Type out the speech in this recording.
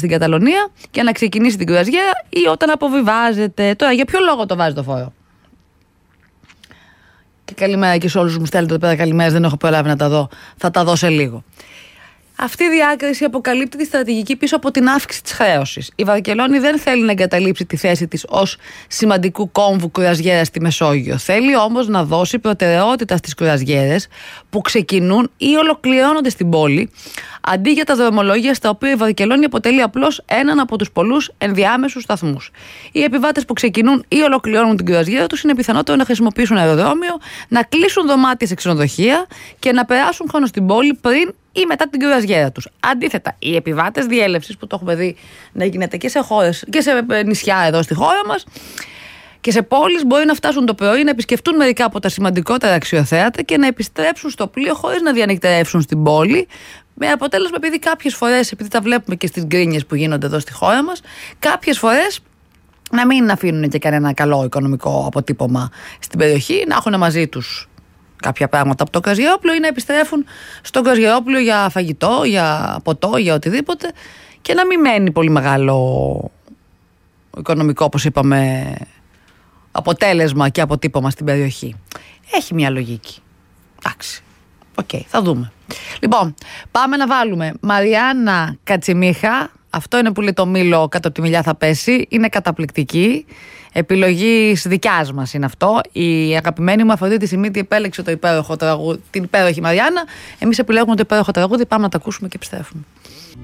στην Καταλωνία και να ξεκινήσει την κρουαζιέρα ή όταν αποβιβάζεται. Τώρα, για ποιο λόγο το βάζει το φόρο? Και καλημέρα και σε όλους μου στέλνετε εδώ πέρα καλημέρες, δεν έχω προλάβει να τα δω. Θα τα δω σε λίγο. Αυτή η διάκριση αποκαλύπτει τη στρατηγική πίσω από την αύξηση της χρέωσης. Η Βαρκελόνη δεν θέλει να εγκαταλείψει τη θέση της ως σημαντικού κόμβου κρουαζιέρας στη Μεσόγειο. Θέλει όμως να δώσει προτεραιότητα στις κρουαζιέρες που ξεκινούν ή ολοκληρώνονται στην πόλη, αντί για τα δρομολόγια στα οποία η Βαρκελόνη αποτελεί απλώς έναν από τους πολλούς ενδιάμεσους σταθμούς. Οι επιβάτες που ξεκινούν ή ολοκληρώνουν την κρουαζιέρα τους είναι πιθανότερο να χρησιμοποιήσουν αεροδρόμιο, να κλείσουν δωμάτια σε ξενοδοχεία και να περάσουν χρόνο στην πόλη πριν ή μετά την κρουαζιέρα τους. Αντίθετα, οι επιβάτες διέλευσης που το έχουμε δει να γίνεται και σε χώρες και σε νησιά εδώ στη χώρα μας και σε πόλεις μπορεί να φτάσουν το πρωί, να επισκεφτούν μερικά από τα σημαντικότερα αξιοθέατα και να επιστρέψουν στο πλοίο χωρίς να διανυκτερεύσουν στην πόλη. Με αποτέλεσμα, επειδή κάποιες φορές, επειδή τα βλέπουμε και στις γκρίνιες που γίνονται εδώ στη χώρα μας, κάποιες φορές να μην αφήνουν και κανένα καλό οικονομικό αποτύπωμα στην περιοχή, να έχουν μαζί τους κάποια πράγματα από το κρουαζιερόπλοιο ή να επιστρέφουν στο κρουαζιερόπλοιο για φαγητό, για ποτό, για οτιδήποτε και να μην μένει πολύ μεγάλο οικονομικό, όπως είπαμε, αποτέλεσμα και αποτύπωμα στην περιοχή. Έχει μια λογική. Εντάξει. Οκ, θα δούμε. Λοιπόν, πάμε να βάλουμε Μαριάννα Κατσιμίχα. Αυτό είναι που λέει το Μήλο κάτω από τη μιλιά θα πέσει. Είναι καταπληκτική. Επιλογή δικιάς μας είναι αυτό. Η αγαπημένη μου Αφροδίτη Σιμίτη επέλεξε το υπέροχο τραγούδι, την υπέροχη Μαριάννα. Εμείς επιλέγουμε το υπέροχο τραγούδι. Πάμε να το ακούσουμε και επιστρέφουμε.